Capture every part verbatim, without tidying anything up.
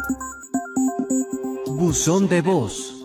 Buzón de voz.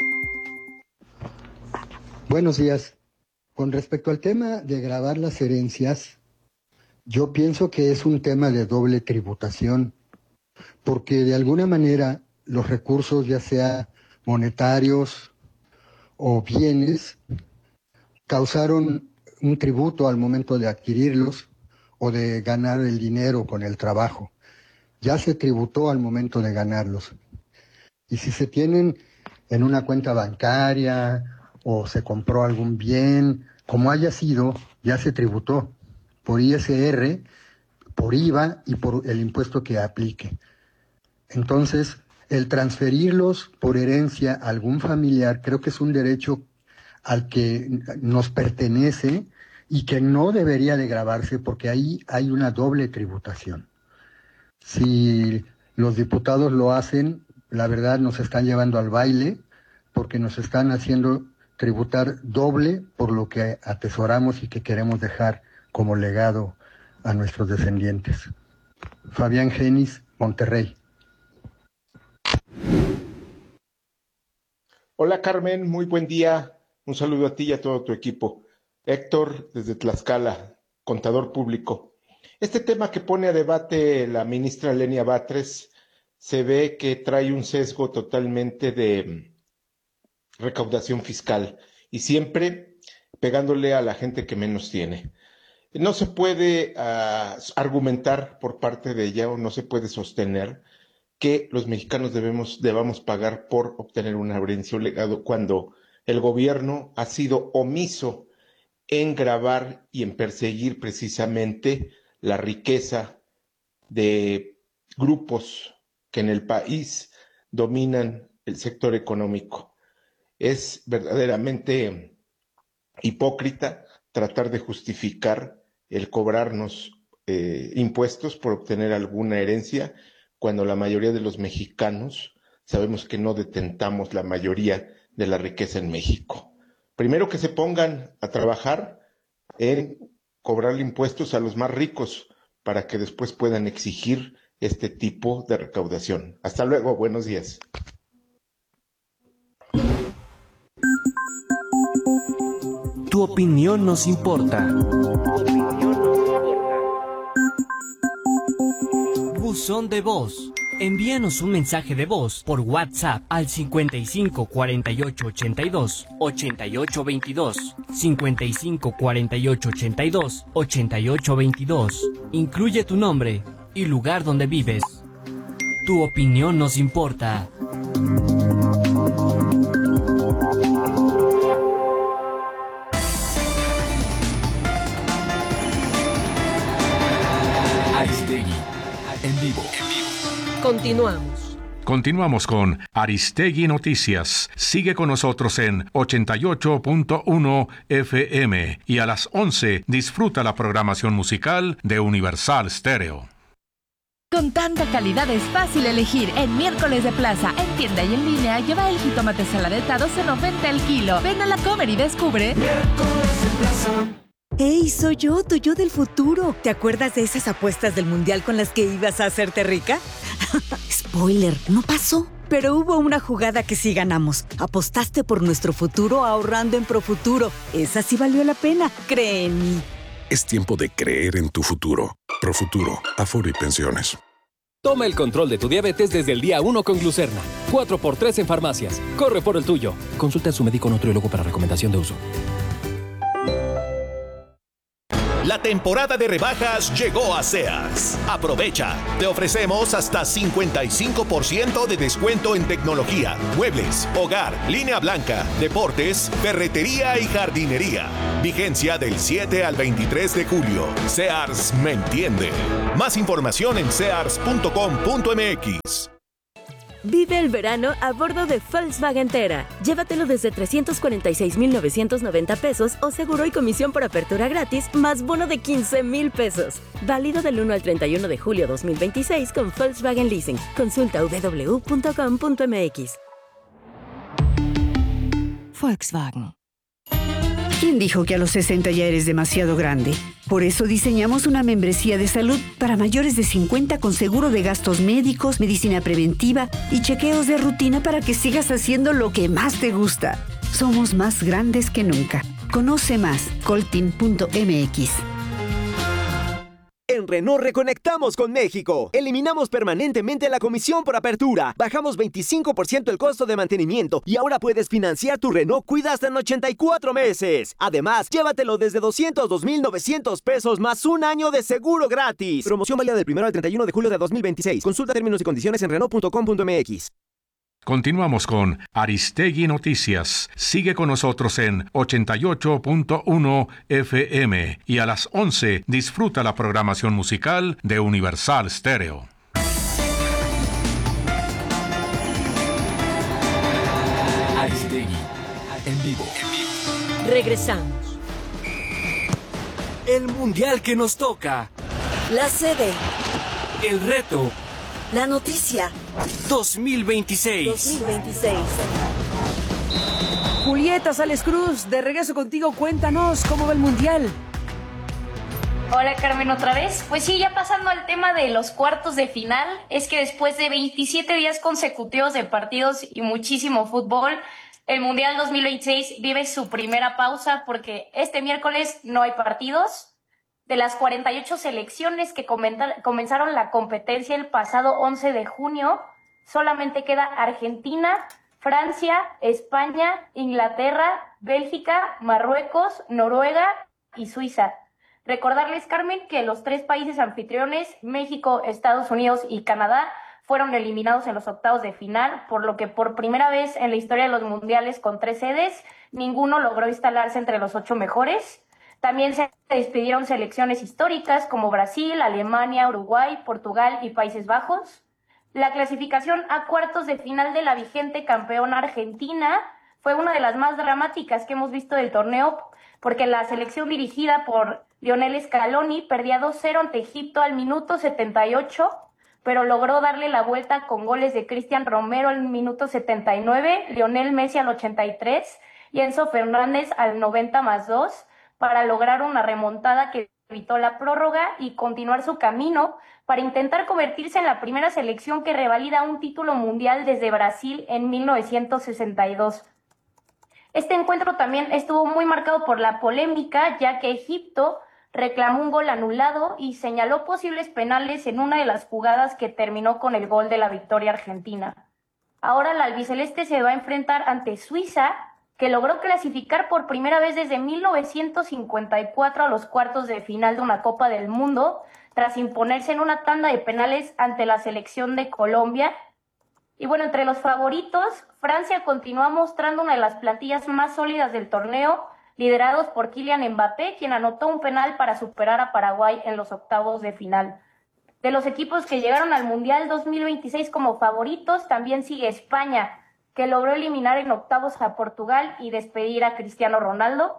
Buenos días. Con respecto al tema de gravar las herencias, yo pienso que es un tema de doble tributación, porque de alguna manera los recursos, ya sea monetarios o bienes, causaron un tributo al momento de adquirirlos o de ganar el dinero con el trabajo. Ya se tributó al momento de ganarlos. Y si se tienen en una cuenta bancaria o se compró algún bien, como haya sido, ya se tributó por I S R, por I V A y por el impuesto que aplique. Entonces, el transferirlos por herencia a algún familiar creo que es un derecho al que nos pertenece y que no debería de gravarse porque ahí hay una doble tributación. Si los diputados lo hacen, la verdad nos están llevando al baile porque nos están haciendo tributar doble por lo que atesoramos y que queremos dejar como legado a nuestros descendientes. Fabián Genis, Monterrey. Hola Carmen, muy buen día. Un saludo a ti y a todo tu equipo. Héctor, desde Tlaxcala, contador público. Este tema que pone a debate la ministra Lenia Batres se ve que trae un sesgo totalmente de recaudación fiscal y siempre pegándole a la gente que menos tiene. No se puede uh, argumentar por parte de ella o no se puede sostener que los mexicanos debemos, debamos pagar por obtener una herencia o legado cuando el gobierno ha sido omiso en gravar y en perseguir precisamente la riqueza de grupos que en el país dominan el sector económico. Es verdaderamente hipócrita tratar de justificar el cobrarnos eh, impuestos por obtener alguna herencia cuando la mayoría de los mexicanos sabemos que no detentamos la mayoría de la riqueza en México. Primero que se pongan a trabajar en cobrarle impuestos a los más ricos para que después puedan exigir este tipo de recaudación. Hasta luego, buenos días. Tu opinión nos importa. Buzón de voz. Envíanos un mensaje de voz por WhatsApp al cincuenta y cinco cuarenta y ocho ochenta y dos ochenta y ocho veintidós, cincuenta y cinco cuarenta y ocho ochenta y dos ochenta y ocho veintidós. Incluye tu nombre y lugar donde vives. Tu opinión nos importa. Aristegui, en vivo. Continuamos. Continuamos con Aristegui Noticias. Sigue con nosotros en ochenta y ocho punto uno F M y a las once disfruta la programación musical de Universal Stereo. Con tanta calidad es fácil elegir. En Miércoles de Plaza, en tienda y en línea, lleva el jitomate saladetado a noventa el kilo. Ven a la Comer y descubre Miércoles de Plaza. ¡Hey, soy yo, tu yo del futuro! ¿Te acuerdas de esas apuestas del Mundial con las que ibas a hacerte rica? Spoiler, no pasó. Pero hubo una jugada que sí ganamos. Apostaste por nuestro futuro ahorrando en Profuturo. Esa sí valió la pena, cree en mí. Es tiempo de creer en tu futuro. Profuturo, Afore y Pensiones. Toma el control de tu diabetes desde el día uno con Glucerna. cuatro por tres en farmacias. Corre por el tuyo. Consulta a su médico o nutriólogo para recomendación de uso. La temporada de rebajas llegó a Sears. Aprovecha. Te ofrecemos hasta cincuenta y cinco por ciento de descuento en tecnología, muebles, hogar, línea blanca, deportes, ferretería y jardinería. Vigencia del siete al veintitrés de julio. Sears me entiende. Más información en sears punto com punto m x. Vive el verano a bordo de Volkswagen Tera. Llévatelo desde trescientos cuarenta y seis mil novecientos noventa pesos o seguro y comisión por apertura gratis más bono de quince mil pesos. Válido del uno al treinta y uno de julio dos mil veintiséis con Volkswagen Leasing. Consulta w w w punto com punto m x. Volkswagen. ¿Quién dijo que a los sesenta ya eres demasiado grande? Por eso diseñamos una membresía de salud para mayores de cincuenta con seguro de gastos médicos, medicina preventiva y chequeos de rutina para que sigas haciendo lo que más te gusta. Somos más grandes que nunca. Conoce más, coltin punto m x. En Renault reconectamos con México. Eliminamos permanentemente la comisión por apertura. Bajamos veinticinco por ciento el costo de mantenimiento y ahora puedes financiar tu Renault Kwid hasta en ochenta y cuatro meses. Además, llévatelo desde doscientos dos mil novecientos pesos más un año de seguro gratis. Promoción válida del primero al treinta y uno de julio de dos mil veintiséis. Consulta términos y condiciones en renault punto com punto m x. Continuamos con Aristegui Noticias. Sigue con nosotros en ochenta y ocho punto uno F M y a las once disfruta la programación musical de Universal Stereo. Aristegui, en vivo. Regresamos. El mundial que nos toca. La sede. El reto. La noticia. dos mil veintiséis. dos mil veintiséis. Julieta Sales Cruz, de regreso contigo, cuéntanos cómo va el mundial. Hola Carmen, otra vez. Pues sí, ya pasando al tema de los cuartos de final, es que después de veintisiete días consecutivos de partidos y muchísimo fútbol, el Mundial dos mil veintiséis vive su primera pausa porque este miércoles no hay partidos. De las cuarenta y ocho selecciones que comenzaron la competencia el pasado once de junio, solamente queda Argentina, Francia, España, Inglaterra, Bélgica, Marruecos, Noruega y Suiza. Recordarles, Carmen, que los tres países anfitriones, México, Estados Unidos y Canadá, fueron eliminados en los octavos de final, por lo que por primera vez en la historia de los mundiales con tres sedes, ninguno logró instalarse entre los ocho mejores. También se despidieron selecciones históricas como Brasil, Alemania, Uruguay, Portugal y Países Bajos. La clasificación a cuartos de final de la vigente campeona Argentina fue una de las más dramáticas que hemos visto del torneo, porque la selección dirigida por Lionel Scaloni perdía dos cero ante Egipto al minuto setenta y ocho, pero logró darle la vuelta con goles de Cristian Romero al minuto setenta y nueve, Lionel Messi al ochenta y tres y Enzo Fernández al noventa más dos, para lograr una remontada que evitó la prórroga y continuar su camino para intentar convertirse en la primera selección que revalida un título mundial desde Brasil en mil novecientos sesenta y dos. Este encuentro también estuvo muy marcado por la polémica, ya que Egipto reclamó un gol anulado y señaló posibles penales en una de las jugadas que terminó con el gol de la victoria argentina. Ahora la albiceleste se va a enfrentar ante Suiza, que logró clasificar por primera vez desde mil novecientos cincuenta y cuatro a los cuartos de final de una Copa del Mundo, tras imponerse en una tanda de penales ante la selección de Colombia. Y bueno, entre los favoritos, Francia continúa mostrando una de las plantillas más sólidas del torneo, liderados por Kylian Mbappé, quien anotó un penal para superar a Paraguay en los octavos de final. De los equipos que llegaron al Mundial dos mil veintiséis como favoritos, también sigue España, que logró eliminar en octavos a Portugal y despedir a Cristiano Ronaldo.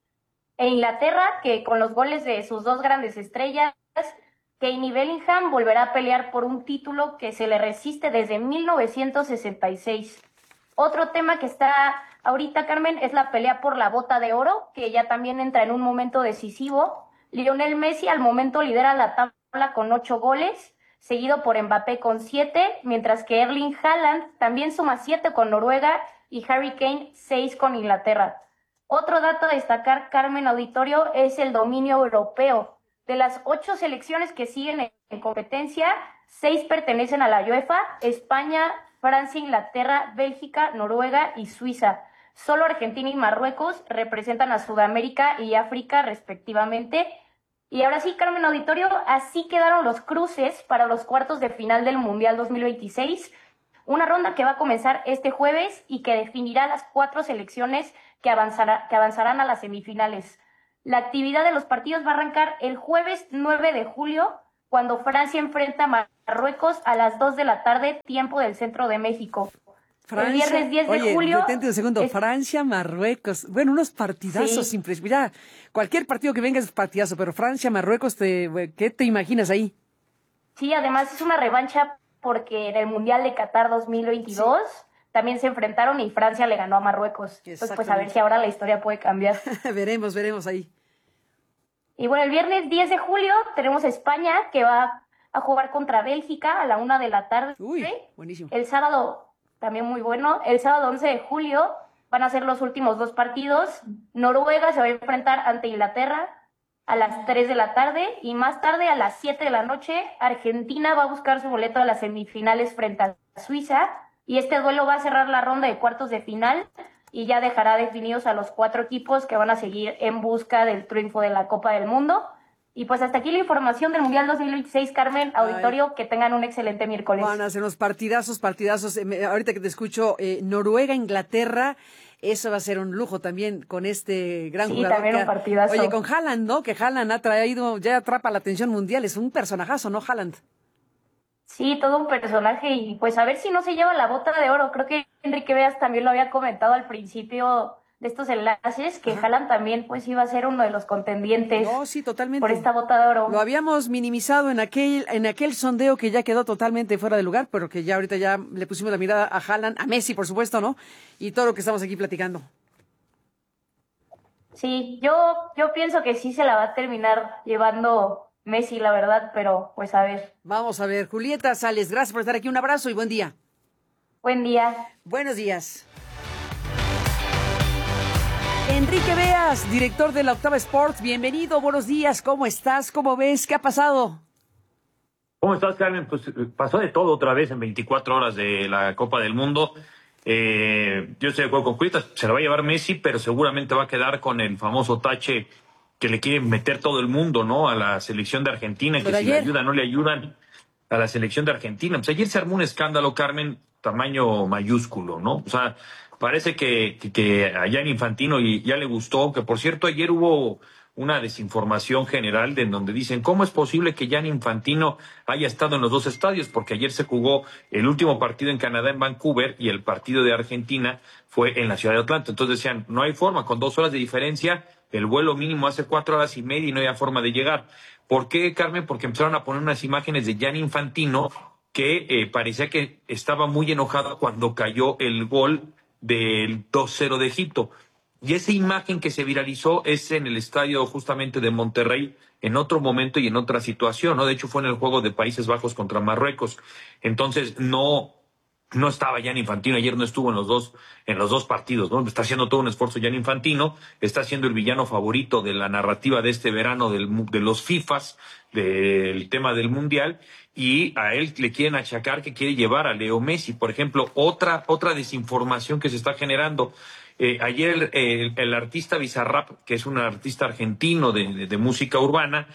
E Inglaterra, que con los goles de sus dos grandes estrellas, Kane y Bellingham, volverá a pelear por un título que se le resiste desde mil novecientos sesenta y seis. Otro tema que está ahorita, Carmen, es la pelea por la bota de oro, que ya también entra en un momento decisivo. Lionel Messi al momento lidera la tabla con ocho goles, seguido por Mbappé con siete, mientras que Erling Haaland también suma siete con Noruega y Harry Kane seis con Inglaterra. Otro dato a destacar, Carmen Auditorio, es el dominio europeo. De las ocho selecciones que siguen en competencia, seis pertenecen a la UEFA: España, Francia, Inglaterra, Bélgica, Noruega y Suiza. Solo Argentina y Marruecos representan a Sudamérica y África respectivamente. Y ahora sí, Carmen Auditorio, así quedaron los cruces para los cuartos de final del Mundial dos mil veintiséis. Una ronda que va a comenzar este jueves y que definirá las cuatro selecciones que, avanzará, que avanzarán a las semifinales. La actividad de los partidos va a arrancar el jueves nueve de julio, cuando Francia enfrenta a Marruecos a las dos de la tarde, tiempo del centro de México. Francia, el viernes diez de oye, julio... detente un segundo. Es... Francia, Marruecos. Bueno, unos partidazos sí. impresionantes. Mira, cualquier partido que venga es partidazo, pero Francia, Marruecos, te, ¿qué te imaginas ahí? Sí, además es una revancha porque en el Mundial de Qatar dos mil veintidós... Sí. también se enfrentaron y Francia le ganó a Marruecos. Entonces, pues a ver si ahora la historia puede cambiar. veremos, veremos ahí. Y bueno, el viernes diez de julio tenemos España, que va a jugar contra Bélgica a la una de la tarde. Uy, buenísimo. El sábado, también muy bueno, el sábado once de julio van a ser los últimos dos partidos. Noruega se va a enfrentar ante Inglaterra a las tres de la tarde y más tarde a las siete de la noche Argentina va a buscar su boleto a las semifinales frente a Suiza y este duelo va a cerrar la ronda de cuartos de final y ya dejará definidos a los cuatro equipos que van a seguir en busca del triunfo de la Copa del Mundo. Y pues hasta aquí la información del Mundial dos mil veintiséis, Carmen, auditorio, Ay. que tengan un excelente miércoles. Van a ser unos partidazos, partidazos. Eh, ahorita que te escucho, eh, Noruega, Inglaterra, eso va a ser un lujo también con este gran sí, jugador. También que, un partidazo. Oye, con Haaland, ¿no? Que Haaland ha traído, ya atrapa la atención mundial, es un personajazo, ¿no, Haaland? Sí, todo un personaje y pues a ver si no se lleva la bota de oro. Creo que Enrique Veas también lo había comentado al principio de estos enlaces, que Haaland también pues iba a ser uno de los contendientes. No, sí, totalmente. Por esta bota de oro. Lo habíamos minimizado en aquel en aquel sondeo que ya quedó totalmente fuera de lugar, pero que ya ahorita ya le pusimos la mirada a Haaland, a Messi, por supuesto, ¿no? Y todo lo que estamos aquí platicando. Sí, yo yo pienso que sí se la va a terminar llevando Messi, la verdad, pero pues a ver. Vamos a ver. Julieta Sales, gracias por estar aquí. Un abrazo y buen día. Buen día. Buenos días. Enrique Veas, director de la Octava Sports, bienvenido, buenos días, ¿cómo estás? ¿Cómo ves? ¿Qué ha pasado? ¿Cómo estás, Carmen? Pues pasó de todo otra vez en veinticuatro horas de la Copa del Mundo. Eh, yo estoy de acuerdo con Cuitas, se la va a llevar Messi, pero seguramente va a quedar con el famoso tache que le quiere meter todo el mundo, ¿no? A la selección de Argentina, que si le ayudan, no le ayudan a la selección de Argentina. Pues ayer se armó un escándalo, Carmen, tamaño mayúsculo, ¿no? O sea, parece que, que, que a Gianni Infantino y ya le gustó, que por cierto ayer hubo una desinformación general de en donde dicen cómo es posible que Gianni Infantino haya estado en los dos estadios, porque ayer se jugó el último partido en Canadá, en Vancouver, y el partido de Argentina fue en la ciudad de Atlanta. Entonces decían, no hay forma, con dos horas de diferencia, el vuelo mínimo hace cuatro horas y media y no había forma de llegar. ¿Por qué, Carmen? Porque empezaron a poner unas imágenes de Gianni Infantino que eh, parecía que estaba muy enojado cuando cayó el gol del dos cero de Egipto. Y esa imagen que se viralizó es en el estadio justamente de Monterrey, en otro momento y en otra situación, ¿no? De hecho, fue en el juego de Países Bajos contra Marruecos. Entonces, no, no estaba Gianni Infantino, ayer no estuvo en los dos, en los dos partidos, ¿no? Está haciendo todo un esfuerzo Gianni Infantino, está siendo el villano favorito de la narrativa de este verano del, de los FIFAs, del tema del Mundial, y a él le quieren achacar que quiere llevar a Leo Messi. Por ejemplo, otra, otra desinformación que se está generando. Eh, ayer el, el, el artista Bizarrap, que es un artista argentino de, de, de música urbana,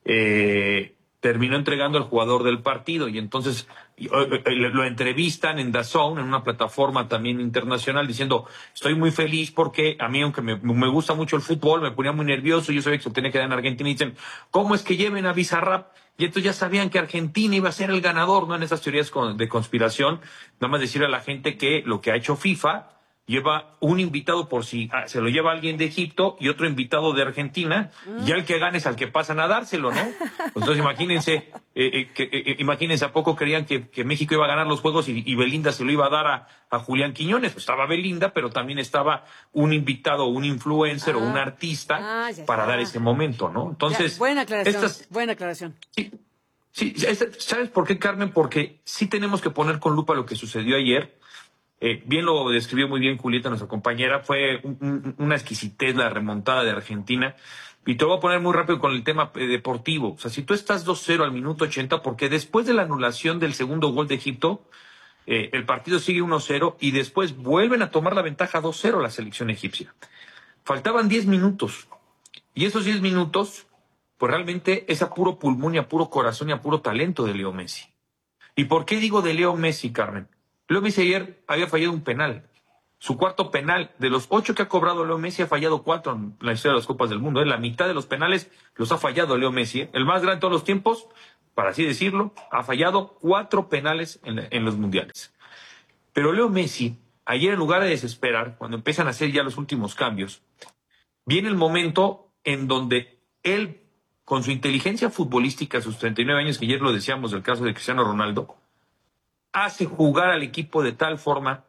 eh, terminó entregando al jugador del partido y entonces eh, eh, lo entrevistan en D A Z N, en una plataforma también internacional, diciendo, estoy muy feliz porque a mí, aunque me, me gusta mucho el fútbol, me ponía muy nervioso, yo sabía que se tenía que dar en Argentina, y dicen, ¿cómo es que lleven a Bizarrap? Y entonces ya sabían que Argentina iba a ser el ganador, ¿no? En esas teorías de conspiración, nada más decirle a la gente que lo que ha hecho FIFA lleva un invitado por si ah, se lo lleva alguien de Egipto y otro invitado de Argentina, mm. y al que gane es al que pasan a dárselo, ¿no? Entonces imagínense, eh, eh, que, eh, imagínense, ¿a poco creían que, que México iba a ganar los juegos y, y Belinda se lo iba a dar a, a Julián Quiñones? Pues estaba Belinda, pero también estaba un invitado, un influencer ah. o un artista ah, para está. dar ese momento, ¿no? Entonces, ya, buena aclaración, estas, buena aclaración. Sí, sí, ¿sabes por qué, Carmen? Porque sí tenemos que poner con lupa lo que sucedió ayer. Eh, bien lo describió muy bien Julieta, nuestra compañera, fue un, un, una exquisitez la remontada de Argentina. Y te voy a poner muy rápido con el tema eh, deportivo. O sea, si tú estás dos cero al minuto ochenta, porque después de la anulación del segundo gol de Egipto, eh, el partido sigue uno cero y después vuelven a tomar la ventaja dos cero la selección egipcia. Faltaban diez minutos. Y esos diez minutos, pues realmente es a puro pulmón y a puro corazón y a puro talento de Leo Messi. ¿Y por qué digo de Leo Messi, Carmen? Leo Messi ayer había fallado un penal. Su cuarto penal. De los ocho que ha cobrado Leo Messi, ha fallado cuatro en la historia de las Copas del Mundo. ¿eh? La mitad de los penales los ha fallado Leo Messi. ¿eh? El más grande de todos los tiempos, para así decirlo, ha fallado cuatro penales en, en los mundiales. Pero Leo Messi, ayer en lugar de desesperar, cuando empiezan a hacer ya los últimos cambios, viene el momento en donde él, con su inteligencia futbolística, sus treinta y nueve años, que ayer lo decíamos del caso de Cristiano Ronaldo, hace jugar al equipo de tal forma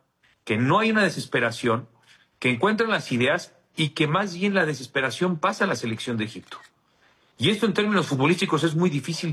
que no hay una desesperación, que encuentran las ideas y que más bien la desesperación pasa a la selección de Egipto. Y esto en términos futbolísticos es muy difícil